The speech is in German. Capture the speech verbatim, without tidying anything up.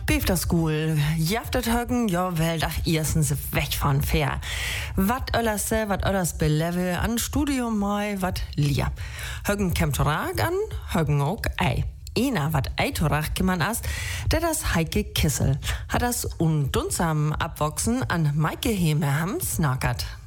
Beef School, jaftet högen, ja, wel, ach, erstens weg von fair. Wat öllers se, wat öllers belevel an Studium mei, wat lieb. Högen kämmt rag an, högen auch ei. Einer, wat eitorach gemann ast, der das Heike Kissel, hat das undunsam abwachsen an Maike Heme ham snackert.